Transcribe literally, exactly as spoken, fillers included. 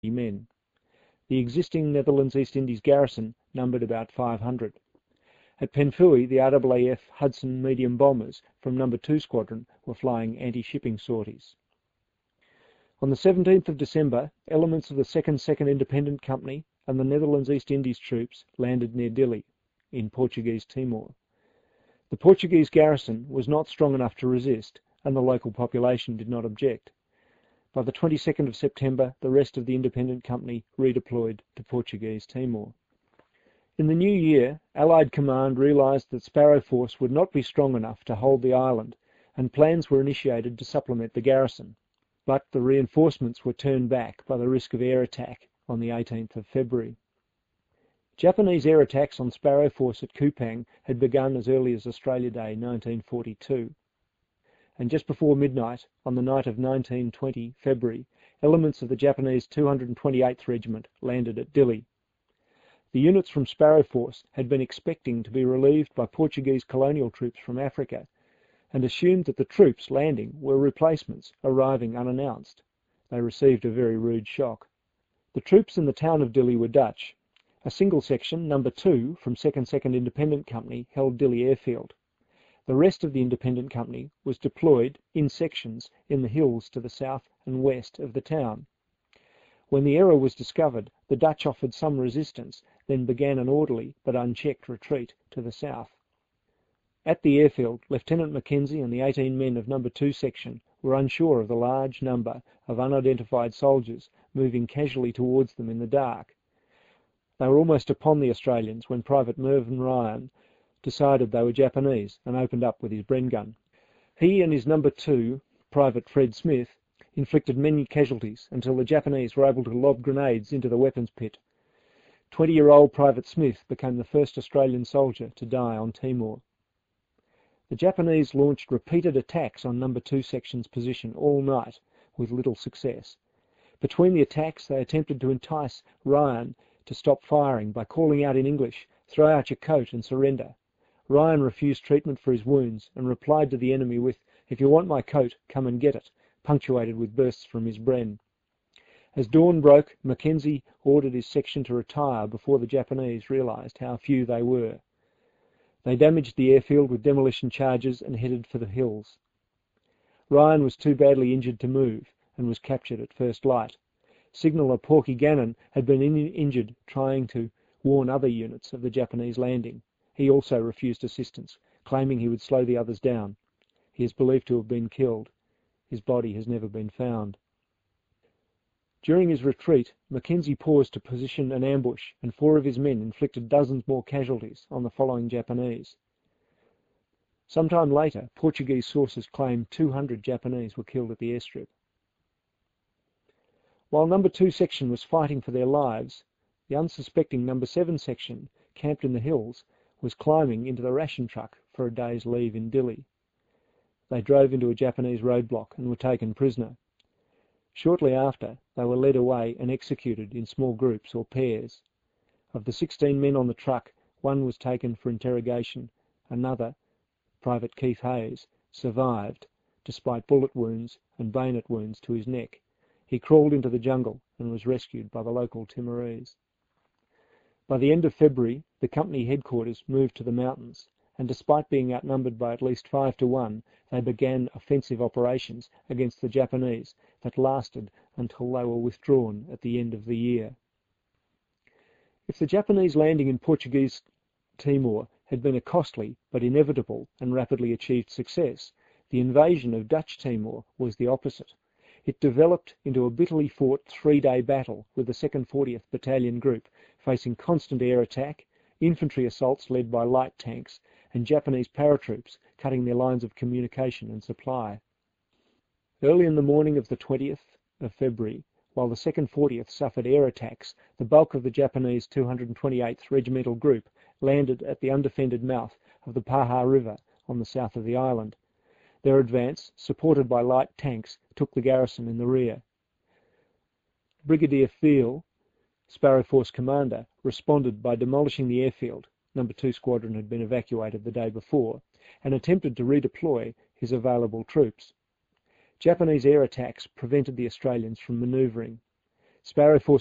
men. The existing Netherlands East Indies garrison numbered about five hundred. At Penfui, the R A A F Hudson medium bombers from number two Squadron were flying anti-shipping sorties. On the seventeenth of December, elements of the second second Independent Company and the Netherlands East Indies troops landed near Dili, in Portuguese Timor. The Portuguese garrison was not strong enough to resist, and the local population did not object. By the twenty-second of September, the rest of the Independent Company redeployed to Portuguese Timor. In the new year, Allied Command realised that Sparrow Force would not be strong enough to hold the island, and plans were initiated to supplement the garrison. But the reinforcements were turned back by the risk of air attack on the eighteenth of February. Japanese air attacks on Sparrow Force at Kupang had begun as early as Australia Day nineteen forty-two. And just before midnight, on the night of nineteen twenty February, elements of the Japanese two hundred twenty-eighth Regiment landed at Dili. The units from Sparrow Force had been expecting to be relieved by Portuguese colonial troops from Africa, and assumed that the troops landing were replacements arriving unannounced. They received a very rude shock. The troops in the town of Dili were Dutch. A single section, number two, from second second Independent Company held Dili Airfield. The rest of the Independent Company was deployed in sections in the hills to the south and west of the town. When the error was discovered, the Dutch offered some resistance, then began an orderly but unchecked retreat to the south. At the airfield, Lieutenant Mackenzie and the eighteen men of number two section were unsure of the large number of unidentified soldiers moving casually towards them in the dark. They were almost upon the Australians when Private Mervyn Ryan decided they were Japanese and opened up with his Bren gun. He and his number two, Private Fred Smith, inflicted many casualties until the Japanese were able to lob grenades into the weapons pit. Twenty-year-old Private Smith became the first Australian soldier to die on Timor. The Japanese launched repeated attacks on number two section's position all night with little success. Between the attacks, they attempted to entice Ryan to stop firing by calling out in English, "Throw out your coat and surrender." Ryan refused treatment for his wounds and replied to the enemy with, "If you want my coat, come and get it," punctuated with bursts from his Bren. As dawn broke, Mackenzie ordered his section to retire before the Japanese realised how few they were. They damaged the airfield with demolition charges and headed for the hills. Ryan was too badly injured to move and was captured at first light. Signaller Porky Gannon had been in injured trying to warn other units of the Japanese landing. He also refused assistance, claiming he would slow the others down. He is believed to have been killed. His body has never been found. During his retreat, Mackenzie paused to position an ambush, and four of his men inflicted dozens more casualties on the following Japanese. Sometime later, Portuguese sources claimed two hundred Japanese were killed at the airstrip. While number two section was fighting for their lives, the unsuspecting number seven section, camped in the hills, was climbing into the ration truck for a day's leave in Dili. They drove into a Japanese roadblock and were taken prisoner. Shortly after, they were led away and executed in small groups or pairs. Of the sixteen men on the truck, one was taken for interrogation. Another, Private Keith Hayes, survived, despite bullet wounds and bayonet wounds to his neck. He crawled into the jungle and was rescued by the local Timorese. By the end of February, the company headquarters moved to the mountains, and despite being outnumbered by at least five to one, they began offensive operations against the Japanese that lasted until they were withdrawn at the end of the year. If the Japanese landing in Portuguese Timor had been a costly but inevitable and rapidly achieved success, the invasion of Dutch Timor was the opposite. It developed into a bitterly fought three-day battle with the second fortieth Battalion Group facing constant air attack, infantry assaults led by light tanks, and Japanese paratroops cutting their lines of communication and supply. Early in the morning of the twentieth of February, while the second fortieth suffered air attacks, the bulk of the Japanese two hundred twenty-eighth Regimental Group landed at the undefended mouth of the Paha River on the south of the island. Their advance, supported by light tanks, took the garrison in the rear. Brigadier Thiel, Sparrow Force commander, responded by demolishing the airfield. Number two Squadron had been evacuated the day before, and attempted to redeploy his available troops. Japanese air attacks prevented the Australians from manoeuvring. Sparrow